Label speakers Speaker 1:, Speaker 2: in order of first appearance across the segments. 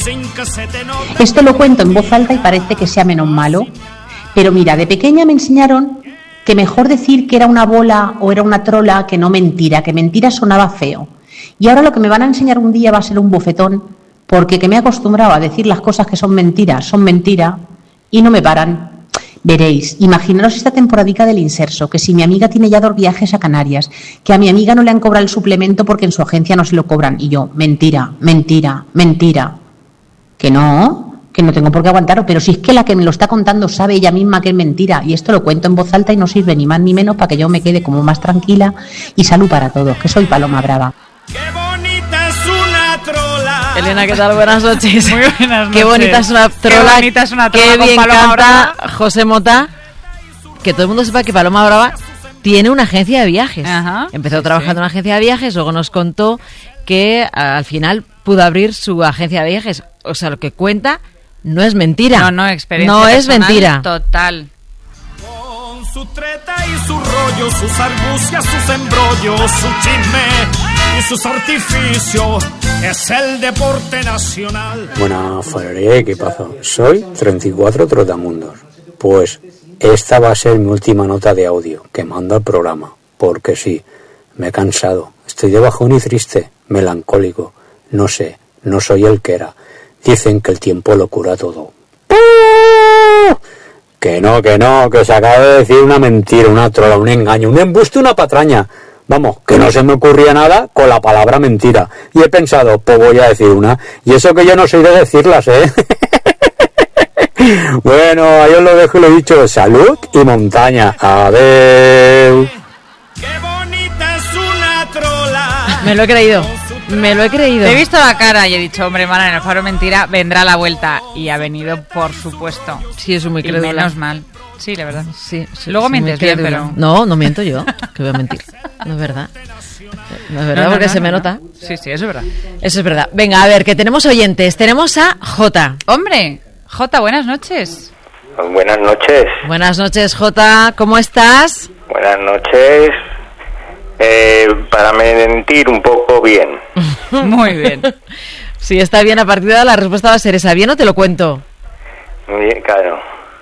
Speaker 1: Esto lo cuento en voz alta y parece que sea menos malo, pero mira, de pequeña me enseñaron que mejor decir que era una bola o era una trola que no mentira, que mentira sonaba feo. Y ahora lo que me van a enseñar un día va a ser un bofetón, porque que me he acostumbrado a decir las cosas que son mentira y no me paran. Veréis, imaginaros esta temporadica del Inserso, que si mi amiga tiene ya 2 viajes a Canarias, que a mi amiga no le han cobrado el suplemento porque en su agencia no se lo cobran, y yo, mentira, que no tengo por qué aguantarlo, pero si es que la que me lo está contando sabe ella misma que es mentira, y esto lo cuento en voz alta y no sirve ni más ni menos para que yo me quede como más tranquila, y salud para todos, que soy Paloma Brava.
Speaker 2: ¡Qué bonita es una trola!
Speaker 3: Elena, ¿qué tal? Buenas noches.
Speaker 4: Muy buenas noches.
Speaker 3: Qué bonita es una trola.
Speaker 4: Qué bonita es una trola.
Speaker 3: Qué bien
Speaker 4: con Paloma
Speaker 3: canta
Speaker 4: Brava.
Speaker 3: José Mota. Que todo el mundo sepa que Paloma Brava tiene una agencia de viajes.
Speaker 4: Ajá,
Speaker 3: Empezó trabajando en una agencia de viajes, luego nos contó que al final pudo abrir su agencia de viajes. O sea, lo que cuenta no es mentira.
Speaker 4: No, experiencia
Speaker 3: No es
Speaker 4: personal
Speaker 3: mentira.
Speaker 4: Total.
Speaker 2: Con su treta y su rollo, sus argucias, sus embrollos, su chisme y sus artificios, es el deporte nacional.
Speaker 5: Buenas, Fararé, ¿qué pasa? Soy 34 Trotamundos. Pues esta va a ser mi última nota de audio que mando al programa, porque sí, me he cansado, estoy de bajón y triste, melancólico, no sé, no soy el que era. Dicen que el tiempo lo cura todo. Que no, que se acaba de decir una mentira, una trola, un engaño, un embuste, una patraña. Vamos, que no se me ocurría nada con la palabra mentira. Y he pensado, pues voy a decir una. Y eso que yo no soy de decirlas, ¿eh? Bueno, ahí os lo dejo y lo he dicho. Salud y montaña. Adeu.
Speaker 2: ¡Qué bonita es una trola!
Speaker 3: Me lo he creído.
Speaker 4: Te he visto la cara y he dicho, hombre, Mara, en el Faro Mentira vendrá a la vuelta. Y ha venido, por supuesto.
Speaker 3: Sí, es muy
Speaker 4: Y
Speaker 3: crédula.
Speaker 4: menos mal. Sí, la verdad.
Speaker 3: Sí,
Speaker 4: Luego
Speaker 3: sí,
Speaker 4: mientes
Speaker 3: muy
Speaker 4: bien,
Speaker 3: crédula.
Speaker 4: pero...
Speaker 3: No miento yo, que voy a mentir. No es verdad. No es verdad, porque se me nota.
Speaker 4: Sí, eso es verdad.
Speaker 3: Eso es verdad. Venga, a ver, que tenemos oyentes. Tenemos a Jota.
Speaker 4: Hombre, Jota, buenas noches.
Speaker 6: Buenas noches.
Speaker 3: Buenas noches, Jota. ¿Cómo estás?
Speaker 6: Buenas noches. Para mentir un poco bien.
Speaker 4: Muy bien.
Speaker 3: Si está bien, a partir de ahora la respuesta va a ser esa. ¿Bien o te lo cuento?
Speaker 6: Bien, claro.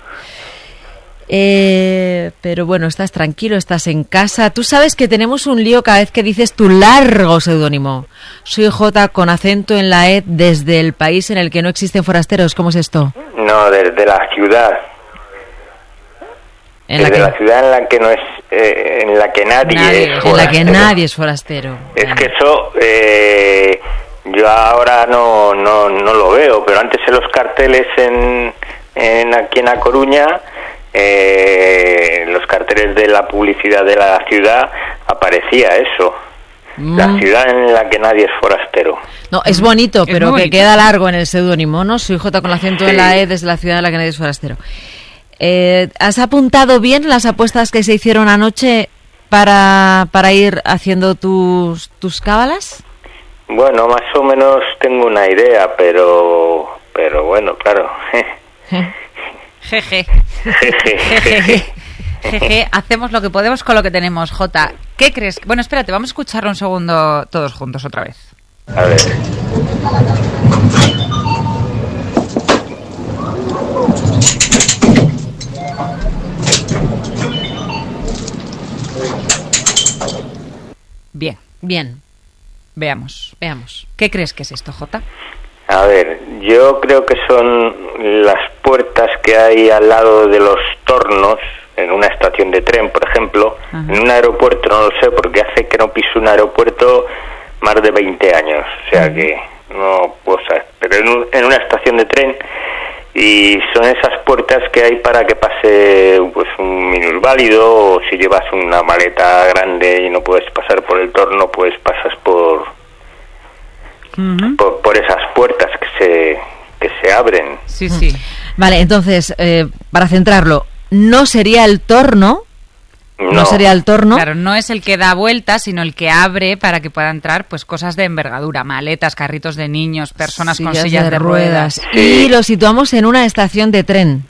Speaker 3: Pero bueno, estás tranquilo, estás en casa. Tú sabes que tenemos un lío cada vez que dices tu largo seudónimo. Soy Jota con acento en la E desde el país en el que no existen forasteros. ¿Cómo es esto?
Speaker 6: No, desde la ciudad. Desde la ciudad en la que no es, en la que nadie es forastero.
Speaker 3: En la que nadie es forastero.
Speaker 6: Es que eso yo ahora no lo veo, pero antes en los carteles aquí en A Coruña, los carteles de la publicidad de la ciudad aparecía eso. La ciudad en la que nadie es forastero.
Speaker 3: No, es bonito, pero
Speaker 4: muy
Speaker 3: que
Speaker 4: bonito.
Speaker 3: queda largo en el seudónimo, ¿no? Soy Jota con acento en la E desde la ciudad en la que nadie es forastero. ¿Has apuntado bien las apuestas que se hicieron anoche para ir haciendo tus cábalas?
Speaker 6: Bueno, más o menos tengo una idea, pero bueno, claro.
Speaker 4: Jeje. Jeje, hacemos lo que podemos con lo que tenemos, Jota. ¿Qué crees? Bueno, espérate, vamos a escucharlo un segundo todos juntos otra vez.
Speaker 6: A ver.
Speaker 4: Bien. Veamos. ¿Qué crees que es esto, Jota?
Speaker 6: A ver, yo creo que son las puertas que hay al lado de los tornos en una estación de tren, por ejemplo.
Speaker 4: Ajá.
Speaker 6: En un aeropuerto no lo sé, porque hace que no piso un aeropuerto más de 20 años, o sea que no puedo saber. Pero en una estación de tren, y son esas puertas que hay para que pase pues un minusválido, o si llevas una maleta grande y no puedes pasar por el torno, pues pasas por esas puertas que se abren.
Speaker 4: Sí.
Speaker 3: Vale, entonces, para centrarlo, no sería el torno. No sería el torno.
Speaker 4: Claro, no es el que da vueltas, sino el que abre para que pueda entrar pues cosas de envergadura, maletas, carritos de niños, personas con sillas de ruedas.
Speaker 3: Y lo situamos en una estación de tren.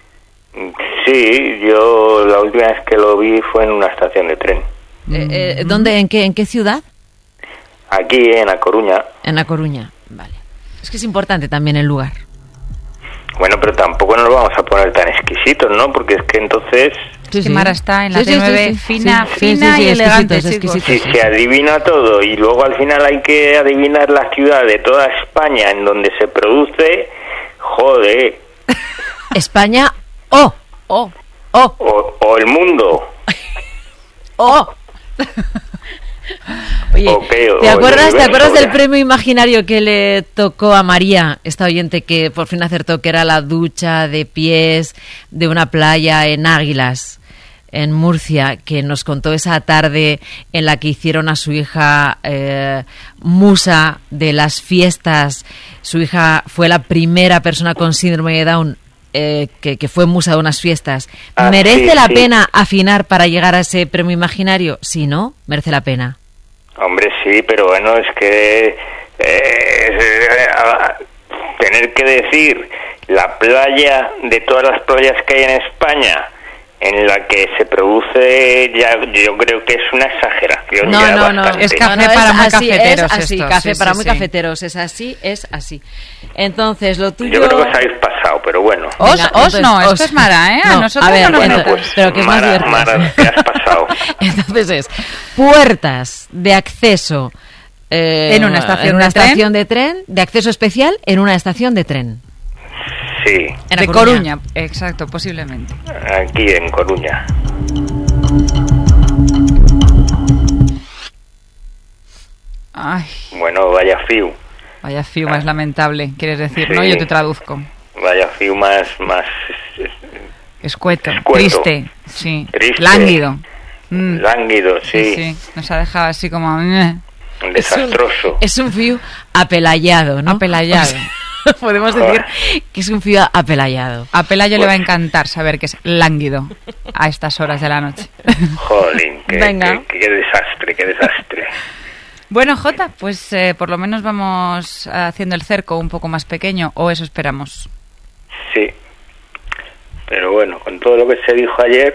Speaker 6: Sí, yo la última vez que lo vi fue en una estación de tren.
Speaker 3: ¿Dónde? ¿En qué ciudad?
Speaker 6: Aquí en A Coruña.
Speaker 3: En A Coruña, vale. Es que es importante también el lugar.
Speaker 6: Bueno, pero tampoco nos vamos a poner tan exquisitos, ¿no? Porque es que entonces...
Speaker 4: Sí, Mara está en la T9 fina y elegante, chicos.
Speaker 6: Si se adivina todo y luego al final hay que adivinar la ciudad de toda España en donde se produce, joder.
Speaker 3: España
Speaker 6: o el mundo.
Speaker 3: Oye, ¿te acuerdas del premio imaginario que le tocó a María, esta oyente que por fin acertó que era la ducha de pies de una playa en Águilas, en Murcia, que nos contó esa tarde en la que hicieron a su hija musa de las fiestas? Su hija fue la primera persona con síndrome de Down que fue musa de unas fiestas. ¿Merece la pena afinar para llegar a ese premio imaginario? Si no, merece la pena.
Speaker 6: Hombre, sí, pero bueno, es que tener que decir la playa de todas las playas que hay en España en la que se produce, ya yo creo que es una exageración.
Speaker 3: No,
Speaker 4: es café para muy cafeteros.
Speaker 3: Es así, café para muy cafeteros, es así. Entonces, lo tuyo...
Speaker 6: Yo creo que os habéis pasado, pero bueno.
Speaker 4: Esto es Mara, ¿eh?
Speaker 3: No,
Speaker 4: a nosotros
Speaker 3: a ver,
Speaker 4: no nos
Speaker 6: pues,
Speaker 3: pero que es más divertido.
Speaker 6: Mara, te has pasado.
Speaker 3: Entonces es puertas de acceso
Speaker 4: en una
Speaker 3: estación de tren, de acceso especial en una estación de tren.
Speaker 6: Sí.
Speaker 4: De Coruña, exacto, posiblemente.
Speaker 6: Aquí en Coruña.
Speaker 4: Ay.
Speaker 6: Bueno, vaya fiu.
Speaker 4: Vaya fiu más lamentable, quieres decir,
Speaker 6: sí.
Speaker 4: ¿no? Yo te traduzco.
Speaker 6: Vaya fiu más
Speaker 4: Escueto. Triste, sí.
Speaker 6: Triste.
Speaker 4: Lánguido.
Speaker 6: Lánguido, sí.
Speaker 4: Sí, nos ha dejado así como...
Speaker 6: Desastroso.
Speaker 3: Es un fiu apelayado, ¿no?
Speaker 4: Apelayado.
Speaker 3: Podemos decir que es un fiu apelayado.
Speaker 4: A Pelayo le va a encantar saber que es lánguido a estas horas de la noche.
Speaker 6: Jolín, qué desastre, qué desastre.
Speaker 4: Bueno, Jota, pues por lo menos vamos haciendo el cerco un poco más pequeño, o eso esperamos.
Speaker 6: Sí, pero bueno, con todo lo que se dijo ayer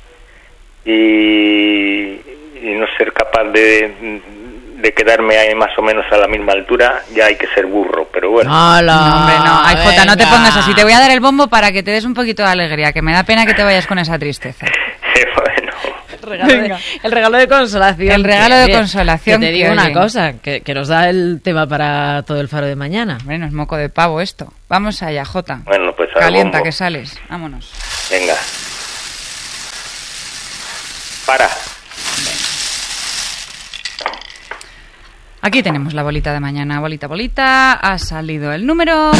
Speaker 6: y no ser capaz de quedarme ahí más o menos a la misma altura, ya hay que ser burro, pero bueno.
Speaker 4: No, hombre, no. Ay, Jota, no te pongas así. Te voy a dar el bombo para que te des un poquito de alegría, que me da pena que te vayas con esa tristeza.
Speaker 6: Bueno.
Speaker 3: El regalo de consolación.
Speaker 4: El regalo de consolación.
Speaker 3: Que te digo una cosa, que nos da el tema para todo el faro de mañana.
Speaker 4: Bueno, es moco de pavo esto. Vamos allá, Jota.
Speaker 6: Bueno, pues
Speaker 4: calienta
Speaker 6: bombo.
Speaker 4: Que sales. Vámonos.
Speaker 6: Venga. Para.
Speaker 4: Aquí tenemos la bolita de mañana. Bolita. Ha salido el número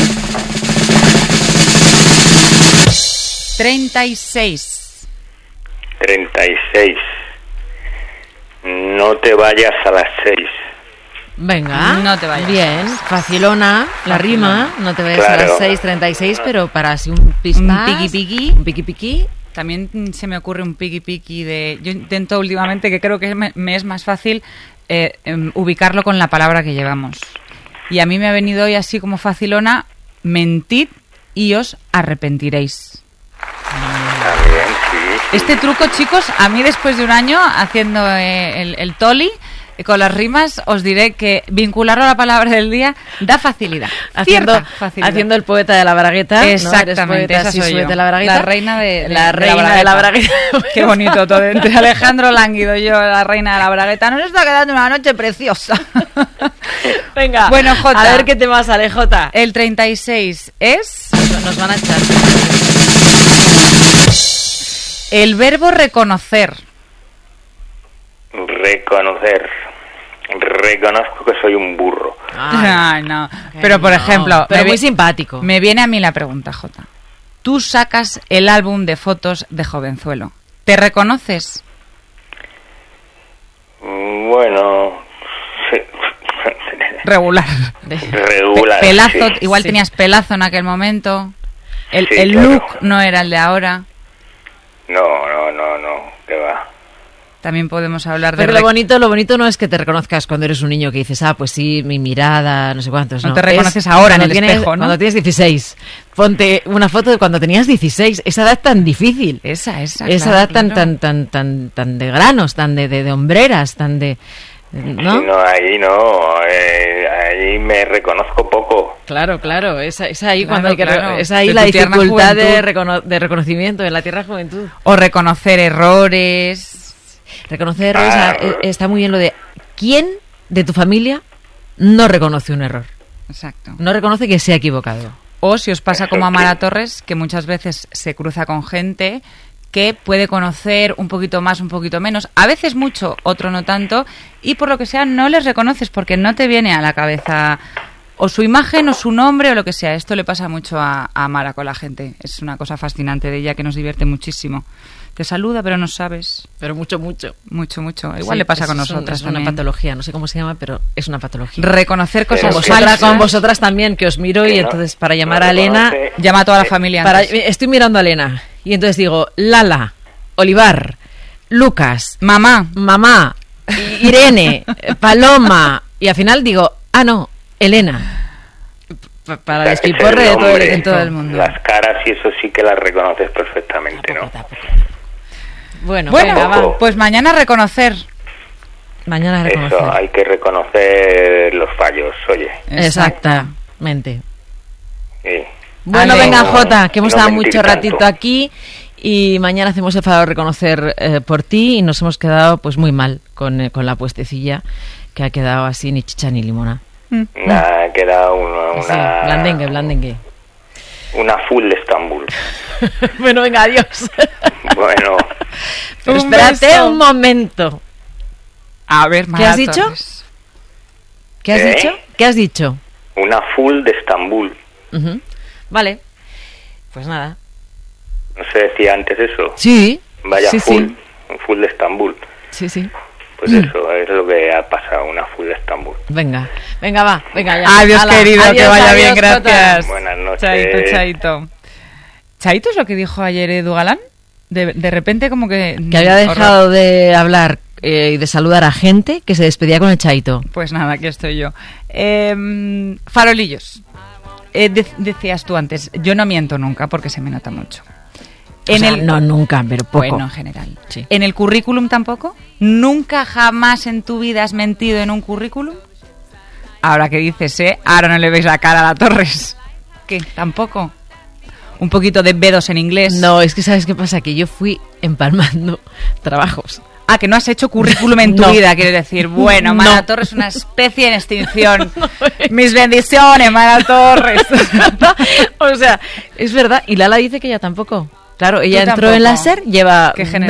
Speaker 4: 36.
Speaker 6: 36. No te vayas a las 6.
Speaker 3: Venga.
Speaker 4: No te vayas.
Speaker 3: Bien, facilona, la rima. No te vayas
Speaker 6: Claro.
Speaker 3: a las 6:36, pero para así un pispás.
Speaker 4: Un
Speaker 3: piqui.
Speaker 4: También se me ocurre un piqui de... Yo intento últimamente, que creo que me es más fácil ubicarlo con la palabra que llevamos. Y a mí me ha venido hoy así como facilona: mentid y os arrepentiréis.
Speaker 6: También, sí.
Speaker 4: Este truco, chicos, a mí después de un año haciendo el toli, con las rimas, os diré que vincularlo a la palabra del día da facilidad.
Speaker 3: Haciendo el poeta de la Bragueta.
Speaker 4: Exactamente,
Speaker 3: ¿no?
Speaker 4: esa soy yo.
Speaker 3: De la Bragueta.
Speaker 4: La reina de
Speaker 3: la Bragueta.
Speaker 4: Qué bonito todo. Entre Alejandro Lánguido y yo, la reina de la Bragueta. Nos está quedando una noche preciosa.
Speaker 3: Venga,
Speaker 4: bueno, Jota,
Speaker 3: a ver qué tema sale, Jota.
Speaker 4: El 36 es...
Speaker 3: Nos van a echar.
Speaker 4: El verbo reconocer.
Speaker 6: Reconozco que soy un burro.
Speaker 4: Ay, no. Pero, por ejemplo...
Speaker 3: Pero muy simpático.
Speaker 4: Me viene a mí la pregunta, Jota. Tú sacas el álbum de fotos de jovenzuelo. ¿Te reconoces?
Speaker 6: Bueno... Sí.
Speaker 4: Regular. Pelazo,
Speaker 6: sí.
Speaker 4: igual tenías pelazo en aquel momento. El
Speaker 6: claro.
Speaker 4: look no era el de ahora.
Speaker 6: No, que va.
Speaker 4: También podemos hablar de...
Speaker 3: Pero lo bonito no es que te reconozcas cuando eres un niño que dices, pues sí, mi mirada, no sé cuántos.
Speaker 4: No te reconoces ahora en el espejo, ¿no?
Speaker 3: Cuando tienes 16. Ponte una foto de cuando tenías 16. Esa edad tan difícil.
Speaker 4: Esa
Speaker 3: edad tan de granos, tan de hombreras, tan de... ¿no?
Speaker 6: Si no, ahí no, ahí me reconozco poco.
Speaker 3: Claro, es ahí
Speaker 4: Claro,
Speaker 3: cuando hay que
Speaker 4: claro.
Speaker 3: es ahí
Speaker 4: De
Speaker 3: la
Speaker 4: tu tierna
Speaker 3: dificultad
Speaker 4: juventud.
Speaker 3: de reconocimiento en la tierna juventud.
Speaker 4: O reconocer errores.
Speaker 3: Reconocer errores, está muy bien lo de ¿quién de tu familia no reconoce un error?
Speaker 4: Exacto.
Speaker 3: No reconoce que se ha equivocado.
Speaker 4: O si os pasa
Speaker 6: Eso
Speaker 4: como a
Speaker 6: sí.
Speaker 4: Mara Torres, que muchas veces se cruza con gente que puede conocer un poquito más, un poquito menos, a veces mucho, otro no tanto, y por lo que sea no les reconoces porque no te viene a la cabeza o su imagen o su nombre o lo que sea. Esto le pasa mucho a Mara con la gente. Es una cosa fascinante de ella que nos divierte muchísimo. Te saluda pero no sabes.
Speaker 3: Pero mucho.
Speaker 4: Mucho. Igual
Speaker 3: Sí,
Speaker 4: le pasa con
Speaker 3: es
Speaker 4: nosotras
Speaker 3: Es una
Speaker 4: también.
Speaker 3: patología, no sé cómo se llama, pero es una patología.
Speaker 4: Reconocer cosas
Speaker 6: Pero
Speaker 3: Con
Speaker 4: falsas.
Speaker 3: vosotras también, que os miro y
Speaker 6: Que no-
Speaker 3: entonces para
Speaker 6: no
Speaker 3: llamar a Elena...
Speaker 6: reconoce-
Speaker 4: Llama a toda la familia antes.
Speaker 3: Estoy mirando a Elena y entonces digo, Lala, Olivar, Lucas,
Speaker 4: Mamá.
Speaker 3: mamá, Irene, Paloma, y al final digo, no, Elena. Para
Speaker 6: O sea,
Speaker 3: el
Speaker 6: que es
Speaker 3: despiporre de todo
Speaker 6: nombre,
Speaker 3: en todo el mundo.
Speaker 6: Las caras y eso sí que las reconoces perfectamente, ¿no?
Speaker 3: Bueno,
Speaker 4: Bueno,
Speaker 3: venga, va.
Speaker 4: pues mañana reconocer.
Speaker 3: Mañana reconocer.
Speaker 6: Eso, hay que reconocer los fallos, oye.
Speaker 3: Exactamente.
Speaker 6: Sí.
Speaker 3: Bueno,
Speaker 4: Ale.
Speaker 3: venga, Jota, que hemos
Speaker 6: No
Speaker 3: estado
Speaker 6: mentir
Speaker 3: mucho ratito
Speaker 6: tanto.
Speaker 3: aquí y mañana hacemos el favor de reconocer por ti y nos hemos quedado pues muy mal con la puestecilla que ha quedado así ni chicha ni limona.
Speaker 6: Nada, ha quedado una,
Speaker 3: Sí, blandengue.
Speaker 6: una full de Estambul.
Speaker 3: Bueno, venga, adiós.
Speaker 6: Bueno,
Speaker 3: Pero
Speaker 4: Un
Speaker 3: espérate
Speaker 4: beso.
Speaker 3: un momento.
Speaker 4: A ver,
Speaker 3: ¿Qué has dicho?
Speaker 4: Torres.
Speaker 3: ¿Qué has
Speaker 6: ¿Eh?
Speaker 3: dicho? ¿Qué has dicho?
Speaker 6: una full de Estambul.
Speaker 3: Ujú. Vale. Pues nada.
Speaker 6: ¿No se decía antes eso?
Speaker 3: Sí.
Speaker 6: Vaya
Speaker 3: sí,
Speaker 6: full,
Speaker 3: sí.
Speaker 6: un full de Estambul.
Speaker 3: Sí.
Speaker 6: Pues eso es lo que ha pasado, una full de Estambul.
Speaker 3: Venga, va. Venga, ya.
Speaker 4: Adiós,
Speaker 3: Hala,
Speaker 4: querido, que
Speaker 3: adiós,
Speaker 4: vaya
Speaker 3: adiós,
Speaker 4: bien,
Speaker 3: Jota.
Speaker 4: gracias.
Speaker 6: Buenas noches.
Speaker 4: Chaito. ¿Chaito es lo que dijo ayer Edu Galán? De repente como que...
Speaker 3: Que había dejado de hablar y de saludar a gente que se despedía con el chaito.
Speaker 4: Pues nada, aquí estoy yo. Farolillos. Decías tú antes, yo no miento nunca porque se me nota mucho.
Speaker 3: No, nunca, pero poco.
Speaker 4: Bueno, en general.
Speaker 3: Sí.
Speaker 4: ¿En el currículum tampoco? ¿Nunca jamás en tu vida has mentido en un currículum? Ahora que dices, ahora no le veis la cara a la Torres. ¿Qué? ¿Tampoco? Un poquito de B2 en inglés.
Speaker 3: No, es que ¿sabes qué pasa? Que yo fui empalmando trabajos.
Speaker 4: Ah, que no has hecho currículum en tu
Speaker 3: No.
Speaker 4: vida, quiero decir. Bueno, Mara
Speaker 3: No.
Speaker 4: Torres es una especie en extinción. Mis bendiciones, Mara Torres.
Speaker 3: O sea, es verdad. Y Lala dice que ella tampoco. Claro, ella
Speaker 4: Tú
Speaker 3: entró en
Speaker 4: tampoco.
Speaker 3: láser, lleva
Speaker 4: Qué